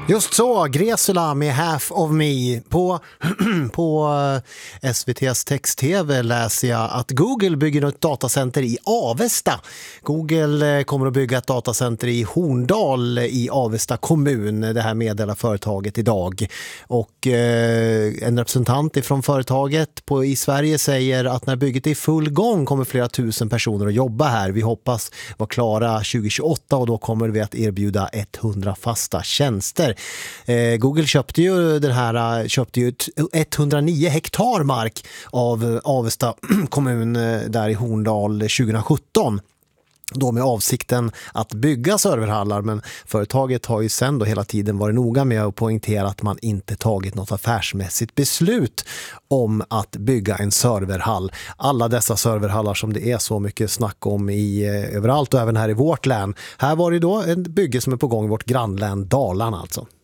Just så, Gresula med Half of Me. På SVT:s text-tv läser jag att Google bygger ett datacenter i Avesta. Google kommer att bygga ett datacenter i Horndal i Avesta kommun. Det här meddelar företaget idag. Och en representant ifrån företaget i Sverige säger att när bygget är i full gång kommer flera tusen personer att jobba här. Vi hoppas vara klara 2028 och då kommer vi att erbjuda 100 fasta tjänster. Google köpte ju 109 hektar mark av Avesta kommun där i Horndal 2017. Då med avsikten att bygga serverhallar, men företaget har ju sen då hela tiden varit noga med att poängtera att man inte tagit något affärsmässigt beslut om att bygga en serverhall. Alla dessa serverhallar som det är så mycket snack om överallt och även här i vårt län. Här var det då en bygge som är på gång i vårt grannlän Dalarna alltså.